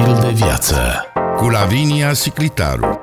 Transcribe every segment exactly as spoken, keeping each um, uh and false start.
Stil de viață cu Lavinia Siclitaru.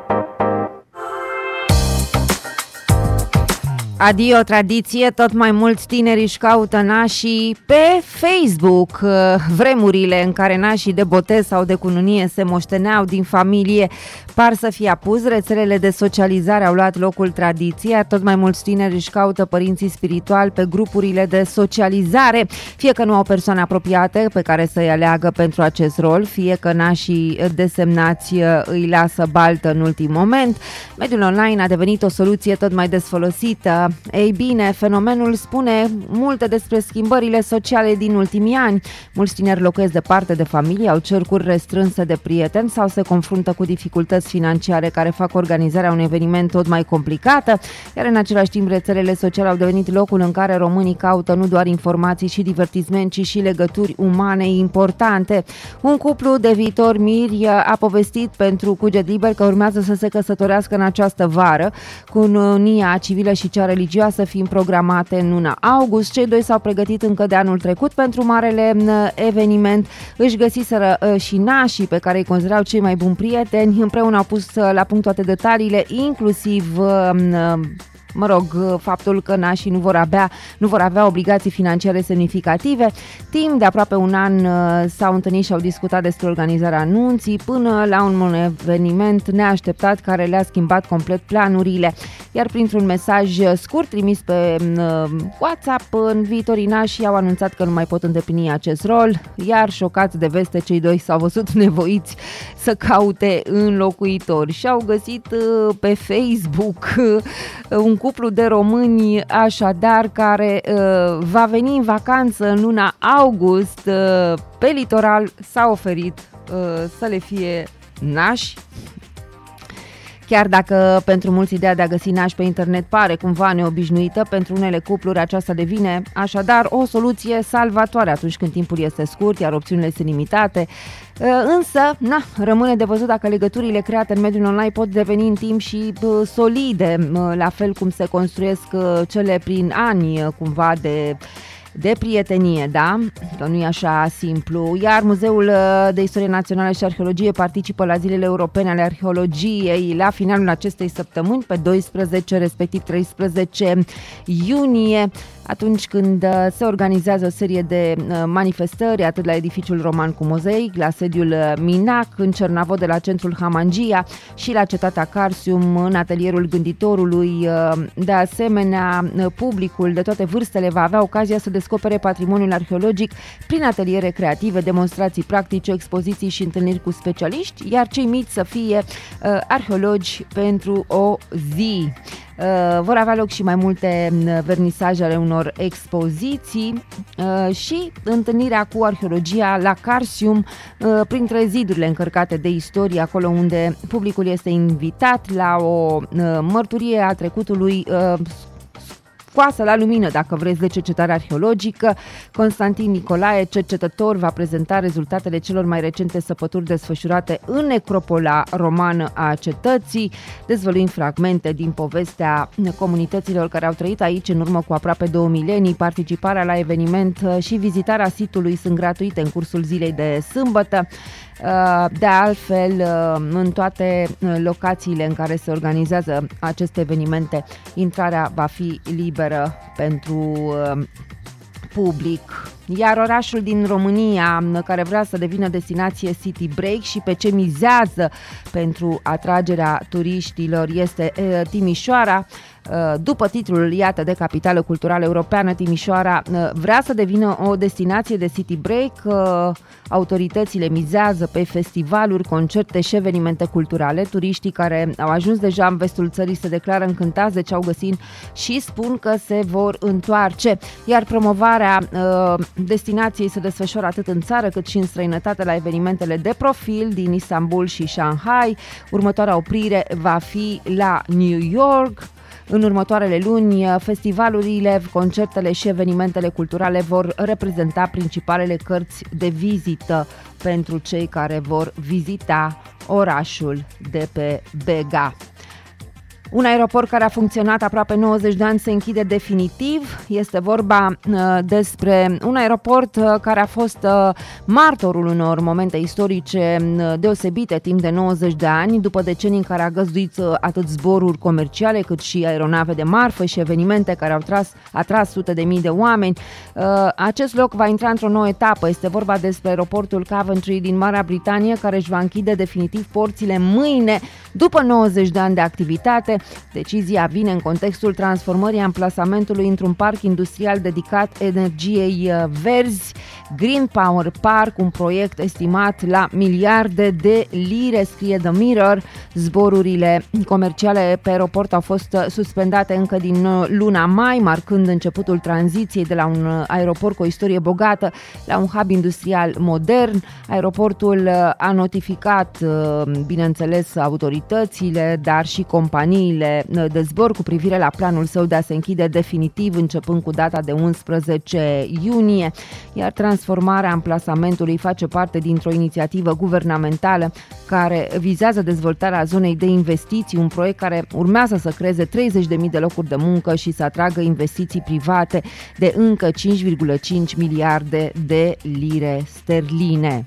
Adio tradiție, tot mai mulți tineri își caută nașii pe Facebook. Vremurile în care nașii de botez sau de cununie se moșteneau din familie par să fie apus. Rețelele de socializare au luat locul tradiției, iar tot mai mulți tineri își caută părinții spirituali pe grupurile de socializare, fie că nu au persoane apropiate pe care să-i aleagă pentru acest rol, fie că nașii desemnați îi lasă baltă în ultim moment. Mediul online a devenit o soluție tot mai des folosită. Ei bine, fenomenul spune multe despre schimbările sociale din ultimii ani. Mulți tineri locuiesc departe de familie, au cercuri restrânse de prieteni sau se confruntă cu dificultăți financiare care fac organizarea unui eveniment tot mai complicată, iar în același timp rețelele sociale au devenit locul în care românii caută nu doar informații și divertisment, ci și legături umane importante. Un cuplu de viitor miri a povestit pentru Cuget Liber că urmează să se căsătorească în această vară, cu unia civilă și cea religioasă fiind programate în luna august. Cei doi s-au pregătit încă de anul trecut pentru marele eveniment. Își găsiseră și nașii pe care îi considerau cei mai buni prieteni. Împreună au pus la punct toate detaliile, inclusiv mă rog, faptul că nașii nu vor avea, nu vor avea obligații financiare semnificative. Timp de aproape un an s-au întâlnit și au discutat despre organizarea anunții până la un eveniment neașteptat care le-a schimbat complet planurile. Iar printr-un mesaj scurt trimis pe WhatsApp, în viitorii nași au anunțat că nu mai pot îndeplini acest rol, iar șocați de veste, cei doi s-au văzut nevoiți să caute înlocuitori și au găsit pe Facebook un cuplu de români așadar care uh, va veni în vacanță în luna august uh, pe litoral. S-a oferit uh, să le fie nași. Chiar dacă pentru mulți ideea de a găsi nași pe internet pare cumva neobișnuită, pentru unele cupluri aceasta devine așadar o soluție salvatoare atunci când timpul este scurt, iar opțiunile sunt limitate. Însă, na, rămâne de văzut dacă legăturile create în mediul online pot deveni în timp și solide, la fel cum se construiesc cele prin ani cumva de... de prietenie, da? Că nu e așa simplu. Iar Muzeul de Istorie Națională și Arheologie participă la Zilele Europene ale Arheologiei la finalul acestei săptămâni, pe doisprezece, respectiv treisprezece iunie, atunci când se organizează o serie de manifestări, atât la edificiul roman cu mozaic, la sediul Minac, în Cernavod, de la centrul Hamangia și la cetatea Carsium, în atelierul gânditorului. De asemenea, publicul de toate vârstele va avea ocazia să descopere patrimoniul arheologic prin ateliere creative, demonstrații practice, expoziții și întâlniri cu specialiști, iar cei mici să fie uh, arheologi pentru o zi. Uh, vor avea loc și mai multe vernisaje ale unor expoziții uh, și întâlnirea cu arheologia la Carsium, uh, printre zidurile încărcate de istorie, acolo unde publicul este invitat la o uh, mărturie a trecutului uh, scoasă la lumină, dacă vreți, de cercetare arheologică. Constantin Nicolae, cercetător, va prezenta rezultatele celor mai recente săpături desfășurate în necropola romană a cetății, dezvăluind fragmente din povestea comunităților care au trăit aici în urmă cu aproape două milenii. Participarea la eveniment și vizitarea sitului sunt gratuite în cursul zilei de sâmbătă. De altfel, în toate locațiile în care se organizează aceste evenimente, intrarea va fi liberă pentru public. Iar orașul din România care vrea să devină destinație City Break și pe ce mizează pentru atragerea turiștilor este Timișoara. După titlul, iată, de capitală culturală europeană, Timișoara vrea să devină o destinație de City Break. Autoritățile mizează pe festivaluri, concerte și evenimente culturale. Turiștii care au ajuns deja în vestul țării se declară încântați de ce au găsit și spun că se vor întoarce. Iar promovarea destinației se desfășoară atât în țară cât și în străinătate la evenimentele de profil din Istanbul și Shanghai. Următoarea oprire va fi la New York. În următoarele luni, festivalurile, concertele și evenimentele culturale vor reprezenta principalele cărți de vizită pentru cei care vor vizita orașul de pe Bega. Un aeroport care a funcționat aproape nouăzeci de ani se închide definitiv. Este vorba uh, despre un aeroport uh, care a fost uh, martorul unor momente istorice uh, deosebite timp de nouăzeci de ani, după decenii în care a găzduit uh, atât zboruri comerciale cât și aeronave de marfă și evenimente care au tras, atras sute de mii de oameni. Uh, acest loc va intra într-o nouă etapă. Este vorba despre aeroportul Coventry din Marea Britanie, care își va închide definitiv porțile mâine, după nouăzeci de ani de activitate. Decizia vine în contextul transformării amplasamentului într-un parc industrial dedicat energiei verzi, Green Power Park, un proiect estimat la miliarde de lire, scrie The Mirror. Zborurile comerciale pe aeroport au fost suspendate încă din luna mai, marcând începutul tranziției de la un aeroport cu o istorie bogată la un hub industrial modern. Aeroportul a notificat, bineînțeles, autoritățile, dar și companiile de zbor cu privire la planul său de a se închide definitiv începând cu data de unsprezece iunie, iar transformarea amplasamentului face parte dintr-o inițiativă guvernamentală care vizează dezvoltarea zonei de investiții, un proiect care urmează să creeze treizeci de mii de locuri de muncă și să atragă investiții private de încă cinci virgulă cinci miliarde de lire sterline.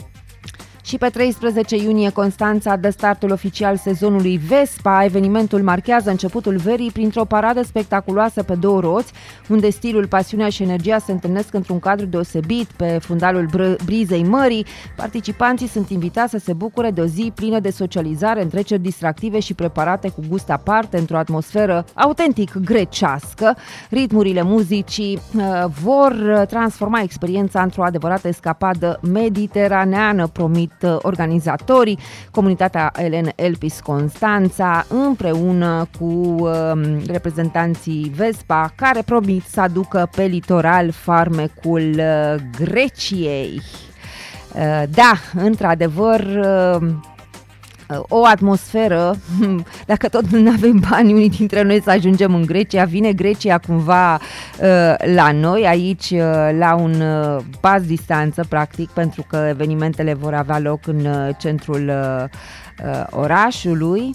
Și pe treisprezece iunie Constanța dă startul oficial sezonului Vespa. Evenimentul marchează începutul verii printr-o paradă spectaculoasă pe două roți, unde stilul, pasiunea și energia se întâlnesc într-un cadru deosebit pe fundalul br- brizei mării. Participanții sunt invitați să se bucure de o zi plină de socializare, întreceri distractive și preparate cu gust aparte, într-o atmosferă autentic grecească. Ritmurile muzicii uh, vor transforma experiența într-o adevărată escapadă mediteraneană, promit organizatorii. Comunitatea Elen Elpis Constanța, împreună cu uh, reprezentanții Vespa, care promit să aducă pe litoral farmecul uh, Greciei. Uh, da, într-adevăr, uh, o atmosferă, dacă tot nu avem bani unii dintre noi să ajungem în Grecia, vine Grecia cumva uh, la noi, aici uh, la un uh, pas distanță practic, pentru că evenimentele vor avea loc în uh, centrul uh, uh, orașului.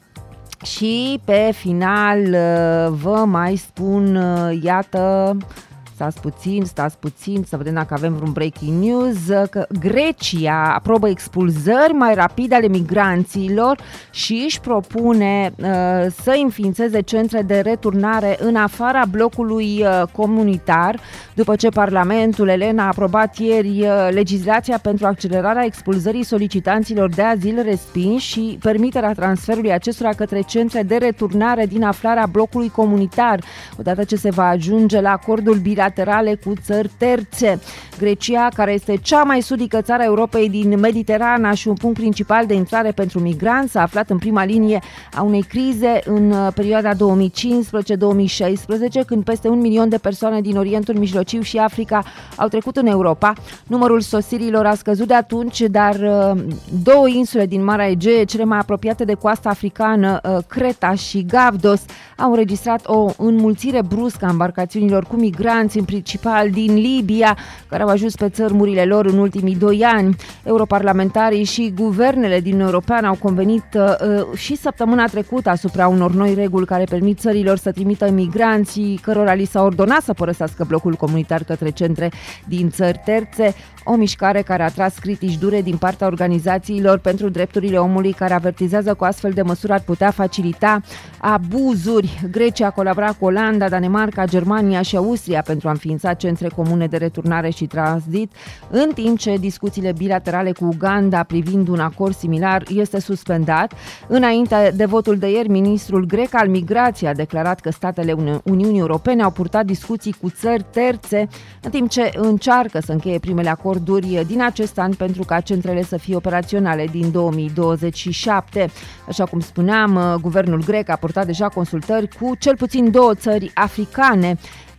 Și pe final uh, vă mai spun, uh, iată, stați puțin, stați puțin, să vedem dacă avem vreun breaking news, că Grecia aprobă expulzări mai rapide ale migranților și își propune uh, să înființeze centre de returnare în afara blocului uh, comunitar, după ce Parlamentul Elen a aprobat ieri uh, legislația pentru accelerarea expulzării solicitanților de azil respinși și permiterea transferului acestora către centre de returnare din afara blocului comunitar, odată ce se va ajunge la acordul bilateral cu țări terțe. Grecia, care este cea mai sudică țară a Europei din Mediterana și un punct principal de intrare pentru migranți, s-a aflat în prima linie a unei crize în perioada două mii cincisprezece două mii șaisprezece, când peste un milion de persoane din Orientul Mijlociu și Africa au trecut în Europa. Numărul sosirilor a scăzut de atunci, dar două insule din Marea Egee, cele mai apropiate de coasta africană, Creta și Gavdos, au înregistrat o înmulțire bruscă a embarcațiunilor cu migranți, în principal din Libia, care au ajuns pe țărmurile lor în ultimii doi ani. Europarlamentarii și guvernele din Europeană au convenit uh, și săptămâna trecută asupra unor noi reguli care permit țărilor să trimită migranții cărora li s-a ordonat să părăsească blocul comunitar către centre din țări terțe, o mișcare care a tras critici dure din partea organizațiilor pentru drepturile omului, care avertizează că o astfel de măsură ar putea facilita abuzuri. Grecia a colaborat cu Olanda, Danemarca, Germania și Austria pentru a înființa centre comune de returnare și tranzit, în timp ce discuțiile bilaterale cu Uganda privind un acord similar este suspendat. Înainte de votul de ieri, ministrul grec al migrației a declarat că statele Uni- Uniunii Europene au purtat discuții cu țări terțe, în timp ce încearcă să încheie primele acorduri din acest an pentru ca centrele să fie operaționale din două mii douăzeci și șapte. Așa cum spuneam, guvernul grec a purtat deja consultări cu cel puțin două țări africane,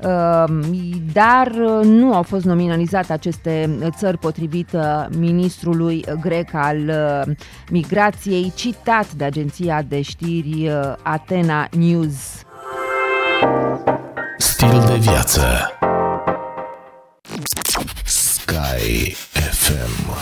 dar nu au fost nominalizate aceste țări potrivit ministrului grec al migrației, citat de agenția de știri Athena News. Stil de viață. Sky F M.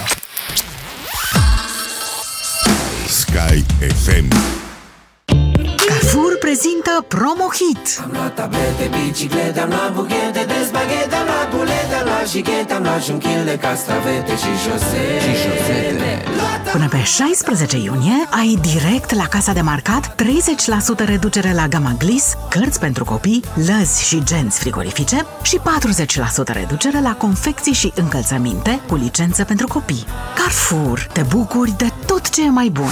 Sky F M. prezintă Promohit. Am luat tablete, biciclete, am luat buchete de spaghete, am luat bulete, am luat șichete, am luat și un kil de castravete și șosete. Și șosete. Până pe șaisprezece iunie ai direct la casa de marcat treizeci la sută reducere la gama Gliss, cărți pentru copii, lăzi și genți frigorifice și patruzeci la sută reducere la confecții și încălțăminte cu licență pentru copii. Carrefour, te bucuri de tot ce e mai bun.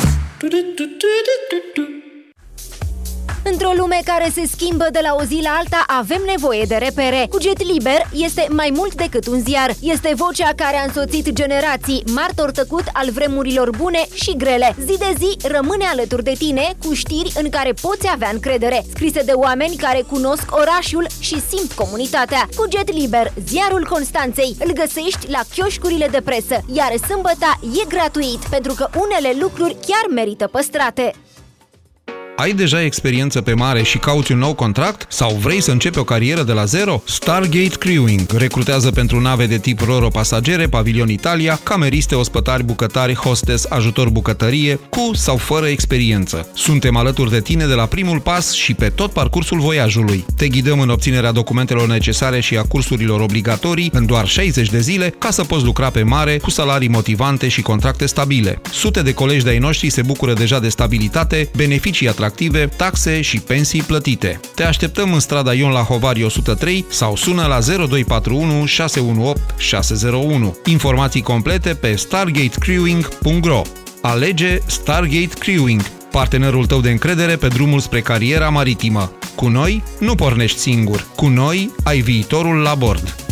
Într-o lume care se schimbă de la o zi la alta, avem nevoie de repere. Cuget Liber este mai mult decât un ziar. Este vocea care a însoțit generații, martor tăcut al vremurilor bune și grele. Zi de zi rămâne alături de tine cu știri în care poți avea încredere, scrise de oameni care cunosc orașul și simt comunitatea. Cuget Liber, ziarul Constanței, îl găsești la chioșcurile de presă, iar sâmbăta e gratuit, pentru că unele lucruri chiar merită păstrate. Ai deja experiență pe mare și cauți un nou contract? Sau vrei să începi o carieră de la zero? Stargate Crewing recrutează pentru nave de tip Roro pasagere, Pavilion Italia, cameriste, ospătari, bucătari, hostess, ajutor bucătărie, cu sau fără experiență. Suntem alături de tine de la primul pas și pe tot parcursul voiajului. Te ghidăm în obținerea documentelor necesare și a cursurilor obligatorii în doar șaizeci de zile ca să poți lucra pe mare cu salarii motivante și contracte stabile. Sute de colegi de-ai noștri se bucură deja de stabilitate, beneficii atractive, taxe și pensii plătite. Te așteptăm în strada Ion la Hovari o sută trei sau sună la zero doi patru unu șase unu opt șase zero unu. Informații complete pe stargate crewing punct ro. Alege Stargate Crewing, partenerul tău de încredere pe drumul spre cariera maritimă. Cu noi nu pornești singur. Cu noi ai viitorul la bord.